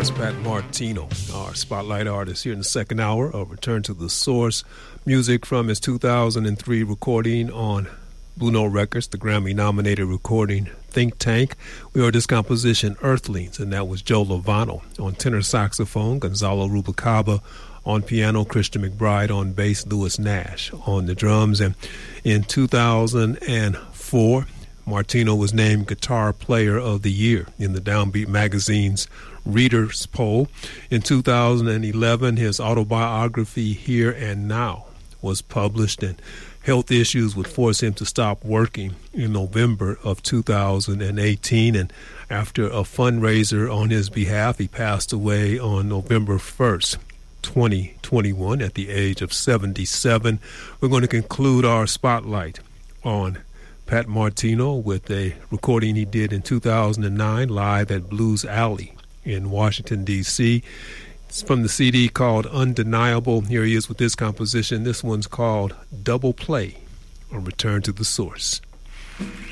Pat Martino, our spotlight artist here in the second hour of Return to the Source. Music from his 2003 recording on Blue Note Records, the Grammy-nominated recording Think Tank. We heard this composition, Earthlings, and that was Joe Lovano. On tenor saxophone, Gonzalo Rubalcaba. On piano, Christian McBride. On bass, Lewis Nash. On the drums, and in 2004, Martino was named Guitar Player of the Year in the Downbeat magazine's Readers Poll. In 2011, his autobiography, Here and Now, was published, and health issues would force him to stop working in November of 2018. And after a fundraiser on his behalf, he passed away on November 1st, 2021, at the age of 77. We're going to conclude our spotlight on Pat Martino with a recording he did in 2009 live at Blues Alley in Washington, D.C. It's from the CD called Undeniable. Here he is with this composition. This one's called Double Play on Return to the Source.